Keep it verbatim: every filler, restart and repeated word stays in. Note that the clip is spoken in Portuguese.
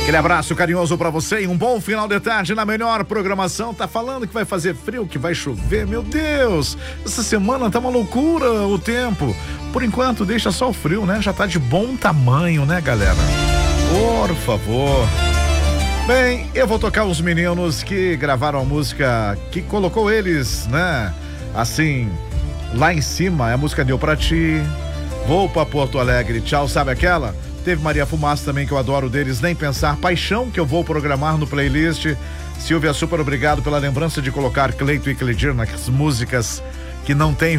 Aquele abraço carinhoso pra você e um bom final de tarde na melhor programação. Tá falando que vai fazer frio, que vai chover, meu Deus, essa semana tá uma loucura o tempo. Por enquanto deixa só o frio, né? Já tá de bom tamanho, né, galera? Por favor. Bem, eu vou tocar os meninos que gravaram a música que colocou eles, né? Assim, lá em cima, é a música Deu Pra Ti, Vou Pra Porto Alegre, Tchau, sabe aquela? Teve Maria Fumaça também, que eu adoro deles, Nem Pensar, Paixão, que eu vou programar no playlist. Silvia, super obrigado pela lembrança de colocar Cleito e Cledir nas músicas que não tem